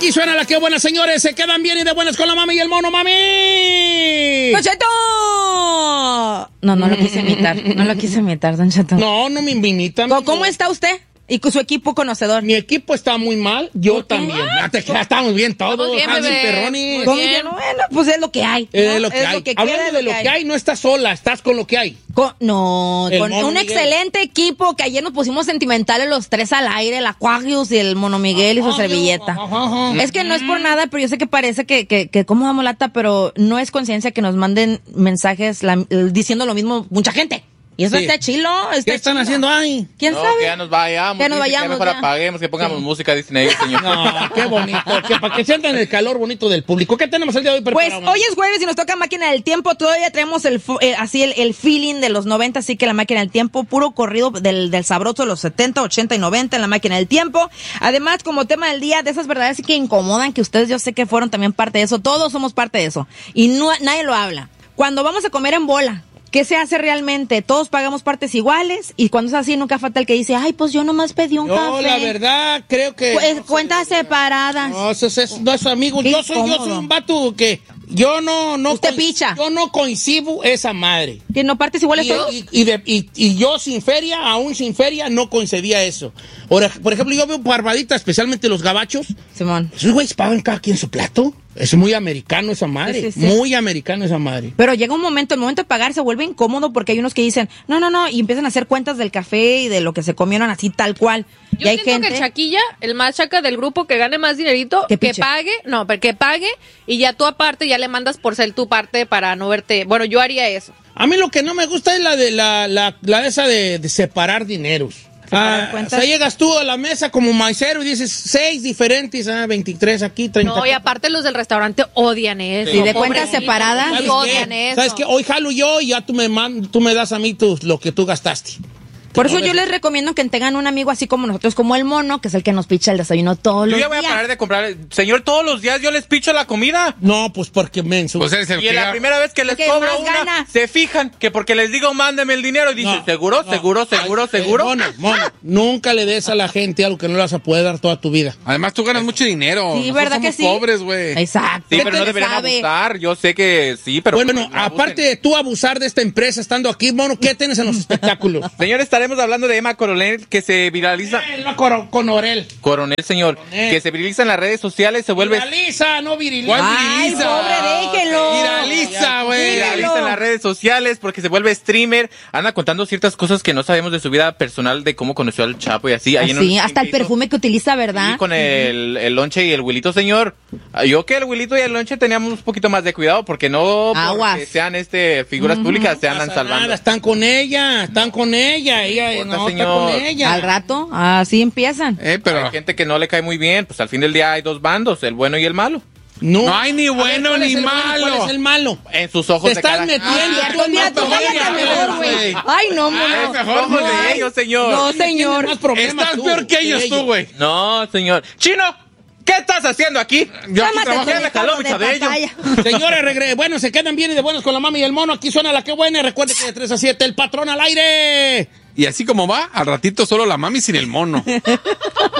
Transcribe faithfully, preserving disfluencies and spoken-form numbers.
Aquí suena la que buena, señores. Se quedan bien y de buenas con la mami y el mono, mami. ¡Don Cheto! No, no lo quise imitar. No lo quise imitar, Don Cheto. No, no me imitan. ¿Cómo, ¿Cómo está usted? Y con su equipo conocedor. Mi equipo está muy mal, yo también. Ah, te quedas, estamos bien todos. Bien, perrones. ¿Cómo que no? Bueno, pues es lo que hay. ¿no? Es lo que es hay. Lo que Hablando queda, de lo que hay. hay, no estás sola, estás con lo que hay. Con, no, el con un Miguel. Excelente equipo que ayer nos pusimos sentimentales los tres al aire, el Aquarius y el Mono Miguel y su servilleta. Ajá, ajá. Es que no es por nada, pero yo sé que parece que, que, que como damos lata, pero no es conciencia que nos manden mensajes la, diciendo lo mismo mucha gente. Y eso sí. Está chilo. Está ¿Qué están chilo. haciendo ahí? ¿Quién no, sabe? Que ya nos vayamos. Que nos vayamos. Que mejor ya. apaguemos, que pongamos sí. música, dicen ellos, señor. No, qué bonito. Que para que sientan el calor bonito del público. ¿Qué tenemos el día de hoy preparado? Pues hoy es jueves y nos toca Máquina del Tiempo. Todavía traemos el eh, así el, el feeling de los noventa, así que la Máquina del Tiempo, puro corrido del, del sabroso de los setenta, ochenta y noventa en la Máquina del Tiempo. Además, como tema del día, de esas verdades que incomodan, que ustedes yo sé que fueron también parte de eso. Todos somos parte de eso. Y no, nadie lo habla. Cuando vamos a comer en bola, ¿qué se hace realmente? Todos pagamos partes iguales y cuando es así nunca falta el que dice, ay, pues yo nomás pedí un yo, café. No, la verdad, creo que... Pues, no cuentas sé, separadas. No, eso es, no es amigo. Yo soy, yo soy un vato que yo no... no Usted picha. Yo no coincido esa madre. ¿Que no partes iguales y, todos? Y, y, de, y, y yo sin feria, aún sin feria, no concedía eso. Ahora, por ejemplo, yo veo barbaditas, especialmente los gabachos. Simón. Esos güeyes pagan cada quien su plato. Es muy americano esa madre, sí, sí, sí. Muy americano esa madre. Pero llega un momento, el momento de pagar se vuelve incómodo porque hay unos que dicen, no, no, no, y empiezan a hacer cuentas del café y de lo que se comieron así tal cual. Yo y hay siento gente... que el chaquilla, el más chaca del grupo que gane más dinerito, que piche. pague, no, pero que pague y ya tú aparte ya le mandas por ser tu parte para no verte. Bueno, yo haría eso. A mí lo que no me gusta es la de la, la, la esa de, de separar dineros. Ah, o sea, llegas tú a la mesa como maicero y dices seis diferentes, ah, veintitrés aquí, treinta. No, y aparte los del restaurante odian eso. Sí, de cuentas separadas. ¿Sabes odian qué? eso. ¿Sabes qué? Hoy jalo yo y ya tú me, man, tú me das a mí tu, lo que tú gastaste. Por eso yo les recomiendo que tengan un amigo así como nosotros, como el mono, que es el que nos picha el desayuno todos los días. Yo ya voy a parar de comprar. Señor, todos los días yo les picho la comida. No, pues porque menso. Pues eres el y la primera vez que les porque cobro una, gana. se fijan que porque les digo, mándeme el dinero y dicen, No, ¿seguro, no. seguro, seguro, Ay, seguro? Mono, mono, nunca le des a la gente algo que no le vas a poder dar toda tu vida. Además, tú ganas mucho dinero. Sí, Nosotros ¿verdad somos que sí? pobres, güey. Exacto. Sí, pero no deberían abusar. Yo sé que sí, pero... Bueno, pues, no aparte de tú abusar de esta empresa estando aquí, mono, ¿qué tienes en los espectáculos? Señor, estaremos hablando de Emma Coronel, que se viraliza... Eh, no, cor Conorel. Coronel, señor. Coronel. Que se viraliza en las redes sociales, se vuelve... Viraliza, no viriliza. ¿Cuál Ay, viriliza? pobre, déjelo. Viraliza, güey. Viraliza en las redes sociales porque se vuelve streamer. Anda contando ciertas cosas que no sabemos de su vida personal, de cómo conoció al Chapo y así. Ahí en Sí, un- hasta el que hizo- perfume que utiliza, ¿verdad? Sí, con el, el lonche y el Wilito, señor. Yo que el Wilito y el lonche teníamos un poquito más de cuidado porque no Aguas. porque sean este figuras públicas se andan pasa salvando. nada, están con ella, están con ella, ella importa, no, está señor. con ella. Al rato, así empiezan. Eh, pero Hay gente que no le cae muy bien, pues al fin del día hay dos bandos, el bueno y el malo. No, no hay ni A ver, bueno ¿cuál ni es el bueno y malo. ¿Cuál es el malo? En sus ojos Te de estás cada... metiendo. Ah, tú en mira, más tú cállate problemas, mejor, güey. Ay, no, mono. Ay, mejor, Ojos güey. de ellos, señor. No, Tienes señor. más problemas Estás tú peor que ellos, tú, güey. No, señor. Chino, ¿qué estás haciendo aquí? Yo aquí Cámate, trabajo. tú, me jaló, de bicho, de ello. pantalla. Señores, regre bueno, se quedan bien y de buenos con la mami y el mono. Aquí suena la que buena. Recuerde que de tres a siete, el patrón al aire. Y así como va, al ratito solo la mami sin el mono.